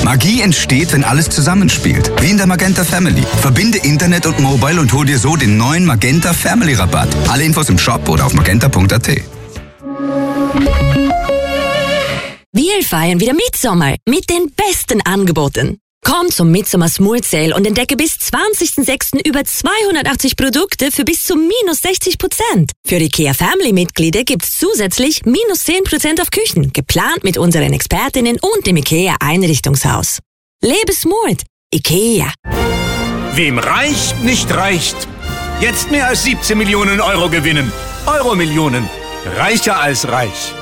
Magie entsteht, wenn alles zusammenspielt. Wie in der Magenta Family. Verbinde Internet und Mobile und hol dir so den neuen Magenta Family Rabatt. Alle Infos im Shop oder auf magenta.at. Wir feiern wieder Mitsommer mit den besten Angeboten. Komm zum Mitsommer Smooth Sale und entdecke bis 20.06. über 280 Produkte für bis zu minus 60%. Für IKEA Family-Mitglieder gibt's zusätzlich minus 10% auf Küchen, geplant mit unseren Expertinnen und dem IKEA Einrichtungshaus. Lebe smooth. IKEA. Wem Reich nicht reicht. Jetzt mehr als 17 Millionen Euro gewinnen. Euro-Millionen. Reicher als reich.